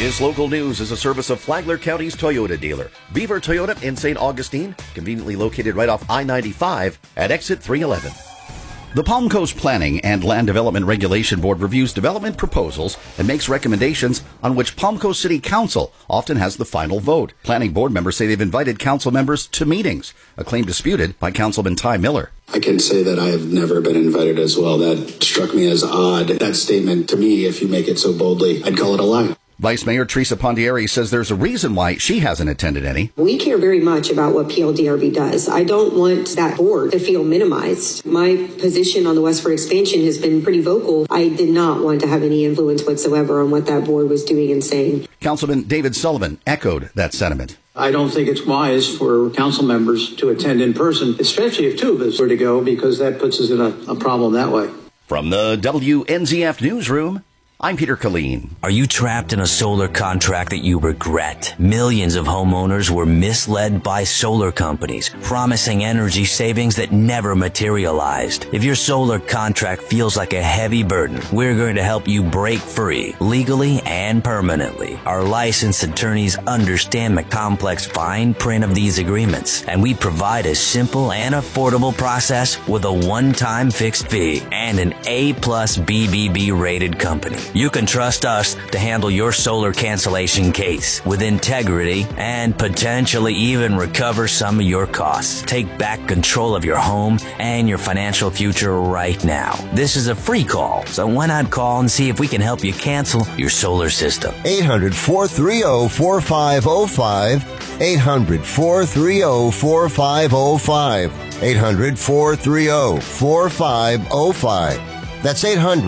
This local news is a service of Flagler County's Toyota dealer, Beaver Toyota in St. Augustine, conveniently located right off I-95 at exit 311. The Palm Coast Planning and Land Development Regulation Board reviews development proposals and makes recommendations on which Palm Coast City Council often has the final vote. Planning board members say they've invited council members to meetings, a claim disputed by Councilman Ty Miller. I can say that I have never been invited as well. That struck me as odd. That statement, to me, if you make it so boldly, I'd call it a lie. Vice Mayor Teresa Pondieri says there's a reason why she hasn't attended any. We care very much about what PLDRB does. I don't want that board to feel minimized. My position on the westward expansion has been pretty vocal. I did not want to have any influence whatsoever on what that board was doing and saying. Councilman David Sullivan echoed that sentiment. I don't think it's wise for council members to attend in person, especially if two of us were to go, because that puts us in a problem that way. From the WNZF Newsroom, I'm Peter Killeen. Are you trapped in a solar contract that you regret? Millions of homeowners were misled by solar companies, promising energy savings that never materialized. If your solar contract feels like a heavy burden, we're going to help you break free, legally and permanently. Our licensed attorneys understand the complex fine print of these agreements, and we provide a simple and affordable process with a one-time fixed fee and an A+ BBB rated company. You can trust us to handle your solar cancellation case with integrity and potentially even recover some of your costs. Take back control of your home and your financial future right now. This is a free call, so why not call and see if we can help you cancel your solar system? 800-430-4505. 800-430-4505. 800-430-4505. That's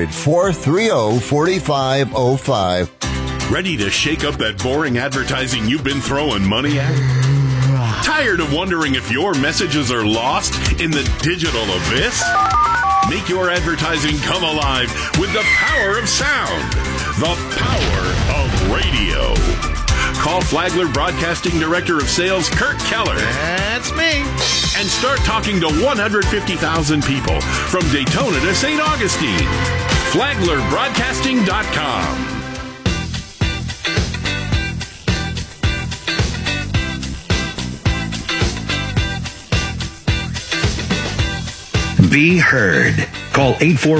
800-430-4505. Ready to shake up that boring advertising you've been throwing money at? Tired of wondering if your messages are lost in the digital abyss? Make your advertising come alive with the power of sound, the power of radio. Call Flagler Broadcasting Director of Sales, Kurt Keller. That's me. And start talking to 150,000 people from Daytona to St. Augustine. FlaglerBroadcasting.com. Be heard. Call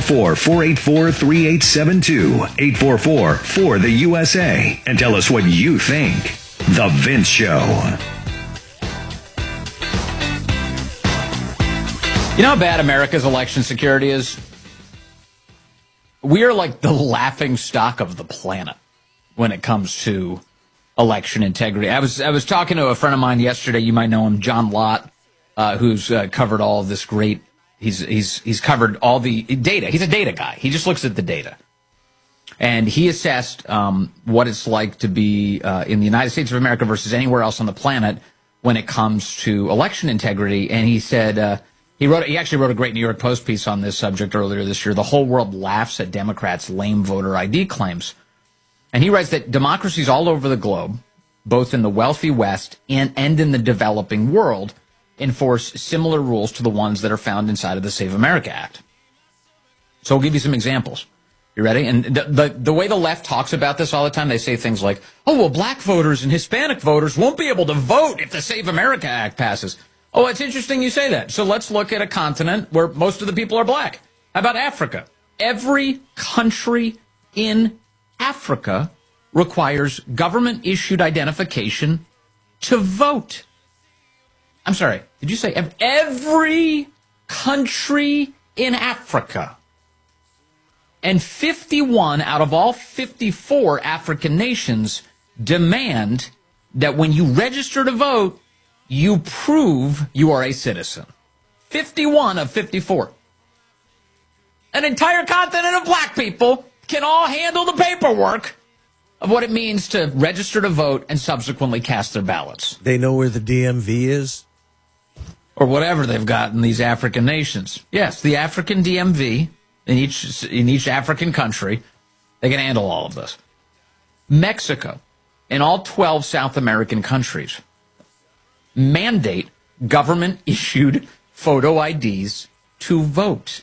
844-484-3872, 844-4-THE-USA, and tell us what you think. The Vince Show. You know how bad America's election security is? We are like the laughing stock of the planet when it comes to election integrity. I was talking to a friend of mine yesterday. You might know him, John Lott, who's covered all of this great. He's covered all the data. He's a data guy. He just looks at the data. And he assessed what it's like to be in the United States of America versus anywhere else on the planet when it comes to election integrity. And he said he actually wrote a great New York Post piece on this subject earlier this year. The whole world laughs at Democrats' lame voter ID claims. And he writes that democracies all over the globe, both in the wealthy West and in the developing world, enforce similar rules to the ones that are found inside of the Save America Act. So I'll give you some examples. You ready? And the way the left talks about this all the time, they say things like, oh, well, black voters and Hispanic voters won't be able to vote if the Save America Act passes. Oh, it's interesting you say that. So let's look at a continent where most of the people are black. How about Africa? Every country in Africa requires government-issued identification to vote. I'm sorry, did you say every country in Africa? And 51 out of all 54 African nations demand that when you register to vote, you prove you are a citizen. 51 of 54. An entire continent of black people can all handle the paperwork of what it means to register to vote and subsequently cast their ballots. They know where the DMV is? Or whatever they've got in these African nations. Yes, the African DMV in each African country, they can handle all of this. Mexico and all 12 South American countries mandate government-issued photo IDs to vote.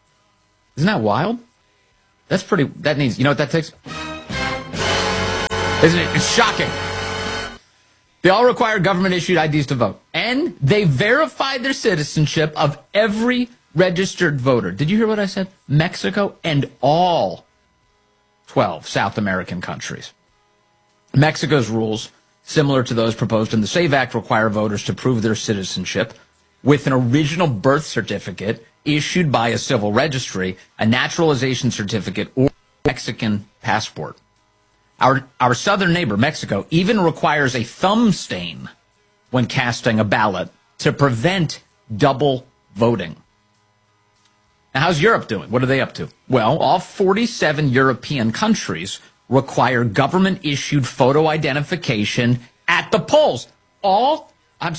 Isn't that wild? That needs, you know what that takes? Isn't it? It's shocking. They all require government-issued IDs to vote. And they verified their citizenship of every registered voter. Did you hear what I said? Mexico and all 12 South American countries. Mexico's rules, similar to those proposed in the SAVE Act, require voters to prove their citizenship with an original birth certificate issued by a civil registry, a naturalization certificate, or Mexican passport. Our southern neighbor, Mexico, even requires a thumb stain when casting a ballot to prevent double voting. Now, how's Europe doing? What are they up to? Well, all 47 European countries require government-issued photo identification at the polls. All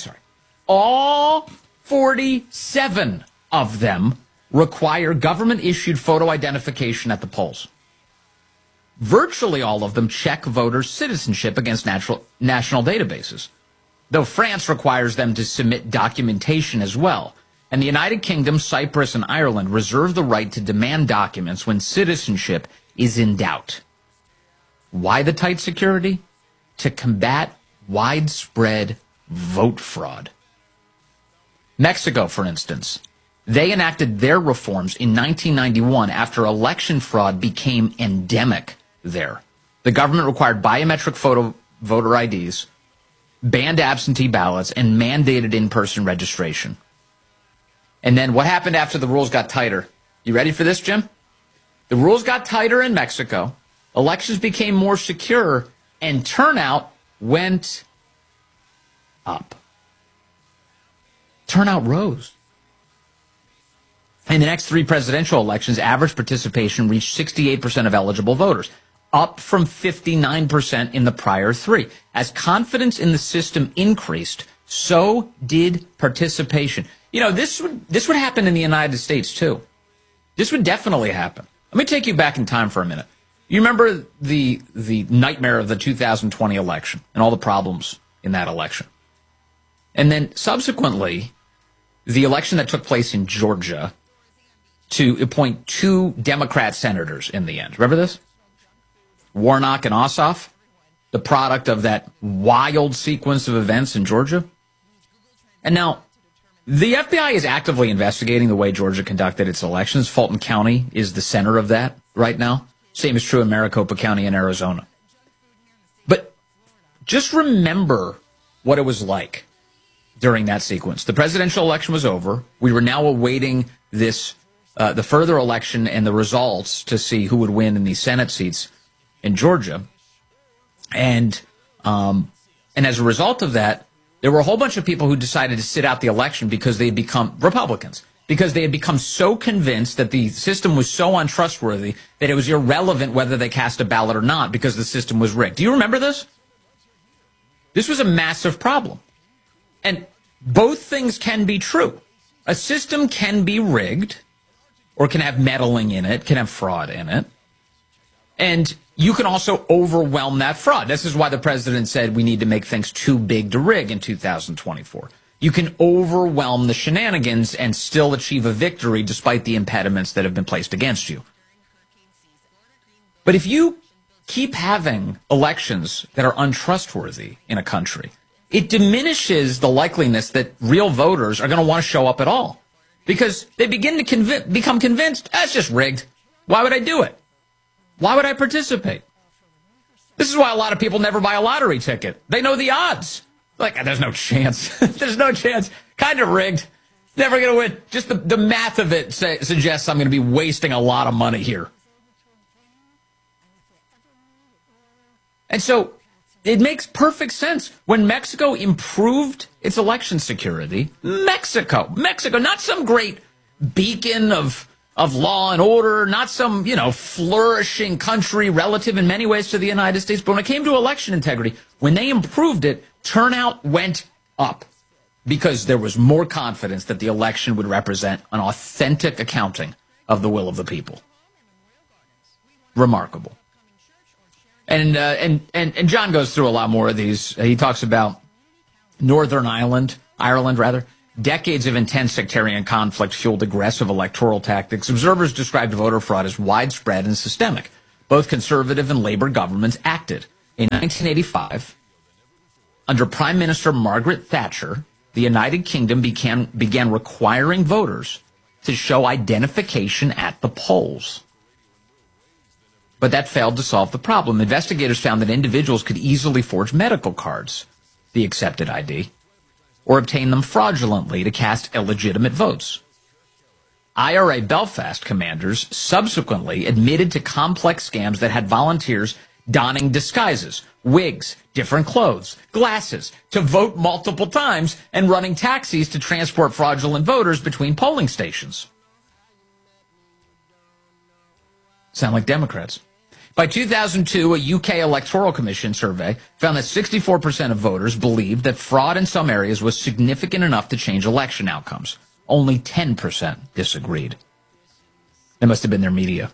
47 of them require government-issued photo identification at the polls. Virtually all of them check voters' citizenship against national databases, though France requires them to submit documentation as well. And the United Kingdom, Cyprus, and Ireland reserve the right to demand documents when citizenship is in doubt. Why the tight security? To combat widespread vote fraud. Mexico, for instance, they enacted their reforms in 1991 after election fraud became endemic there. The government required biometric photo voter IDs, banned absentee ballots, and mandated in-person registration. And then what happened after the rules got tighter? You ready for this, Jim? The rules got tighter in Mexico, elections became more secure, and turnout went up. Turnout rose. In the next 3 presidential elections, average participation reached 68% of eligible voters, up from 59% in the prior 3. As confidence in the system increased, so did participation. You know, this would happen in the United States, too. This would definitely happen. Let me take you back in time for a minute. You remember the nightmare of the 2020 election and all the problems in that election. And then subsequently, the election that took place in Georgia to appoint 2 Democrat senators in the end. Remember this? Warnock and Ossoff, the product of that wild sequence of events in Georgia. And now, the FBI is actively investigating the way Georgia conducted its elections. Fulton County is the center of that right now. Same is true in Maricopa County in Arizona. But just remember what it was like during that sequence. The presidential election was over. We were now awaiting this, the further election and the results to see who would win in these Senate seats in Georgia. And as a result of that, there were a whole bunch of people who decided to sit out the election because they had become Republicans, because they had become so convinced that the system was so untrustworthy that it was irrelevant whether they cast a ballot or not because the system was rigged. Do you remember this? This was a massive problem. And both things can be true. A system can be rigged or can have meddling in it, can have fraud in it. And you can also overwhelm that fraud. This is why the president said we need to make things too big to rig in 2024. You can overwhelm the shenanigans and still achieve a victory despite the impediments that have been placed against you. But if you keep having elections that are untrustworthy in a country, it diminishes the likeliness that real voters are going to want to show up at all. Because they begin to become convinced, it's just rigged. Why would I do it? Why would I participate? This is why a lot of people never buy a lottery ticket. They know the odds. Like, there's no chance. There's no chance. Kind of rigged. Never going to win. Just the math of it suggests I'm going to be wasting a lot of money here. And so it makes perfect sense. When Mexico improved its election security, Mexico, not some great beacon of law and order, not some, flourishing country relative in many ways to the United States. But when it came to election integrity, when they improved it, turnout went up because there was more confidence that the election would represent an authentic accounting of the will of the people. Remarkable. And John goes through a lot more of these. He talks about Northern Ireland, decades of intense sectarian conflict fueled aggressive electoral tactics. Observers described voter fraud as widespread and systemic. Both conservative and labor governments acted. In 1985, under Prime Minister Margaret Thatcher, the United Kingdom began requiring voters to show identification at the polls. But that failed to solve the problem. Investigators found that individuals could easily forge medical cards, the accepted ID, or obtain them fraudulently to cast illegitimate votes. IRA Belfast commanders subsequently admitted to complex scams that had volunteers donning disguises, wigs, different clothes, glasses, to vote multiple times and running taxis to transport fraudulent voters between polling stations. Sound like Democrats. By 2002, a UK Electoral Commission survey found that 64% of voters believed that fraud in some areas was significant enough to change election outcomes. Only 10% disagreed. It must have been their media.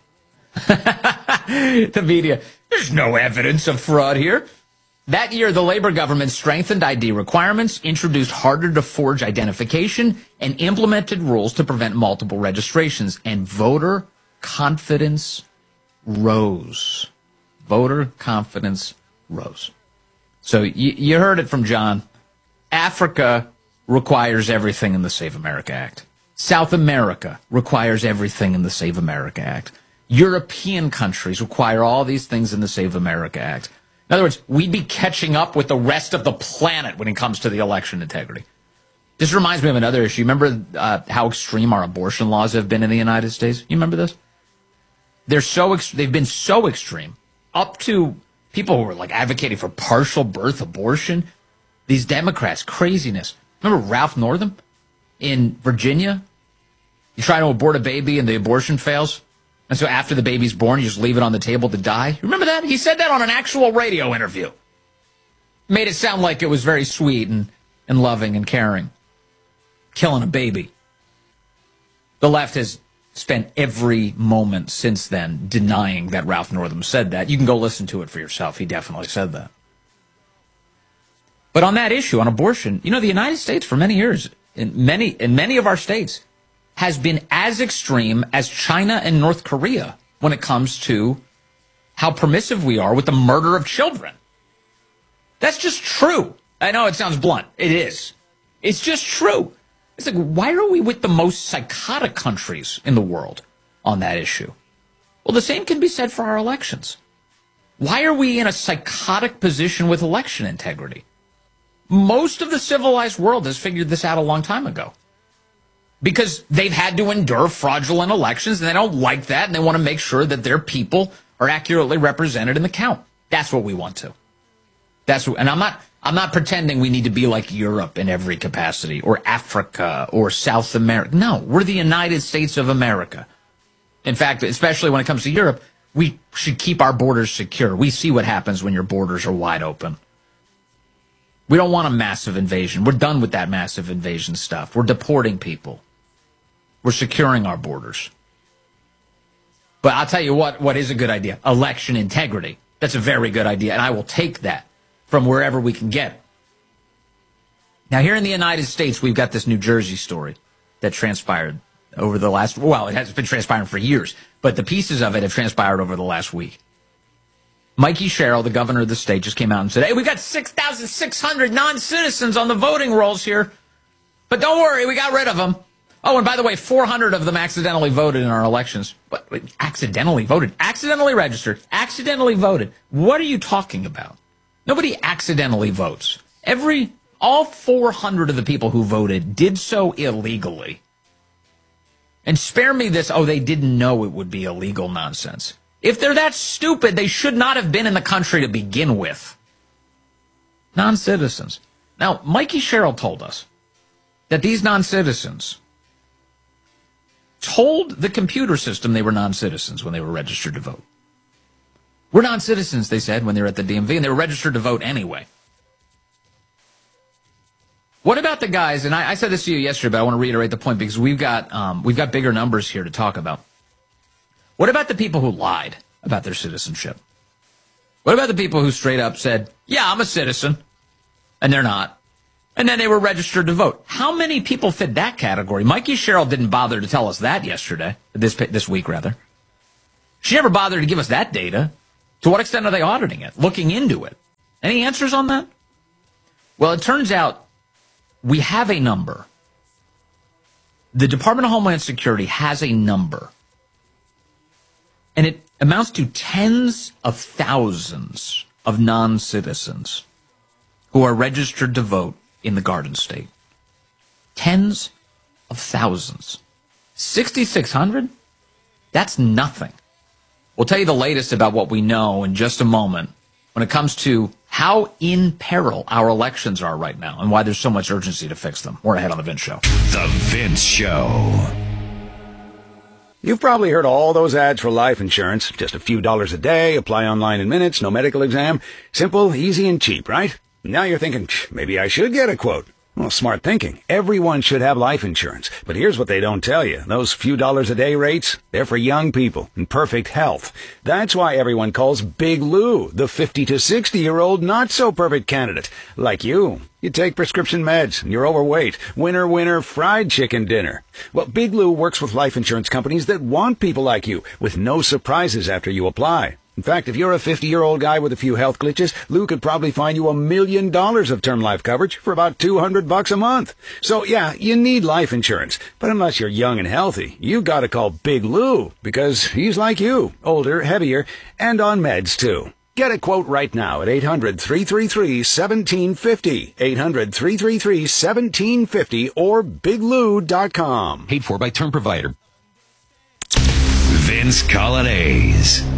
The media. There's no evidence of fraud here. That year, the Labour government strengthened ID requirements, introduced harder to forge identification, and implemented rules to prevent multiple registrations. And voter confidence rose. Voter confidence rose. So you heard it from John. Africa requires everything in the Save America Act. South America requires everything in the Save America Act. European countries require all these things in the Save America Act. In other words, we'd be catching up with the rest of the planet when it comes to the election integrity. This reminds me of another issue. Remember how extreme our abortion laws have been in the United States? You remember this? They've been so extreme, up to people who were like advocating for partial birth abortion. These Democrats, craziness. Remember Ralph Northam in Virginia? You try to abort a baby and the abortion fails. And so after the baby's born, you just leave it on the table to die. Remember that? He said that on an actual radio interview. Made it sound like it was very sweet and loving and caring. Killing a baby. The left has spent every moment since then denying that Ralph Northam said that. You can go listen to it for yourself. He definitely said that. But on that issue, on abortion, the United States for many years, in many of our states, has been as extreme as China and North Korea when it comes to how permissive we are with the murder of children. That's just true. I know it sounds blunt. It is. It's just true. It's like, why are we with the most psychotic countries in the world on that issue? Well, the same can be said for our elections. Why are we in a psychotic position with election integrity? Most of the civilized world has figured this out a long time ago. Because they've had to endure fraudulent elections, and they don't like that, and they want to make sure that their people are accurately represented in the count. That's what we want to. And I'm not pretending we need to be like Europe in every capacity, or Africa, or South America. No, we're the United States of America. In fact, especially when it comes to Europe, we should keep our borders secure. We see what happens when your borders are wide open. We don't want a massive invasion. We're done with that massive invasion stuff. We're deporting people. We're securing our borders. But I'll tell you what is a good idea. Election integrity. That's a very good idea, and I will take that from wherever we can get it. Now, here in the United States, we've got this New Jersey story that transpired over the last, well, it has been transpiring for years, but the pieces of it have transpired over the last week. Mikey Sherrill, the governor of the state, just came out and said, hey, we got 6,600 non-citizens on the voting rolls here, but don't worry, we got rid of them. Oh, and by the way, 400 of them accidentally voted in our elections. What? Accidentally voted? Accidentally registered? Accidentally voted? What are you talking about? Nobody accidentally votes. All 400 of the people who voted did so illegally. And spare me this, they didn't know it would be illegal nonsense. If they're that stupid, they should not have been in the country to begin with. Non-citizens. Now, Mikey Sherrill told us that these non-citizens told the computer system they were non-citizens when they were registered to vote. We're non-citizens, they said, when they were at the DMV, and they were registered to vote anyway. What about the guys, and I said this to you yesterday, but I want to reiterate the point because we've got bigger numbers here to talk about. What about the people who lied about their citizenship? What about the people who straight up said, yeah, I'm a citizen, and they're not, and then they were registered to vote? How many people fit that category? Mikey Sherrill didn't bother to tell us that yesterday, this week rather. She never bothered to give us that data To what extent are they auditing it, looking into it? Any answers on that? Well, it turns out we have a number. The Department of Homeland Security has a number, and it amounts to tens of thousands of non-citizens who are registered to vote in the Garden State. Tens of thousands. 6,600? That's nothing. We'll tell you the latest about what we know in just a moment when it comes to how in peril our elections are right now and why there's so much urgency to fix them. We're ahead on The Vince Show. The Vince Show. You've probably heard all those ads for life insurance. Just a few dollars a day, apply online in minutes, no medical exam. Simple, easy, and cheap, right? Now you're thinking, maybe I should get a quote. Well, smart thinking. Everyone should have life insurance. But here's what they don't tell you. Those few dollars a day rates, they're for young people in perfect health. That's why everyone calls Big Lou the 50 to 60-year-old not-so-perfect candidate. Like you. You take prescription meds, and you're overweight. Winner, winner, fried chicken dinner. Well, Big Lou works with life insurance companies that want people like you, with no surprises after you apply. In fact, if you're a 50-year-old guy with a few health glitches, Lou could probably find you $1 million of term life coverage for about $200 a month. So yeah, you need life insurance. But unless you're young and healthy, you gotta call Big Lou, because he's like you, older, heavier, and on meds too. Get a quote right now at 800-333-1750, 800-333-1750, or biglou.com. Paid for by term provider. Vince Coglianese.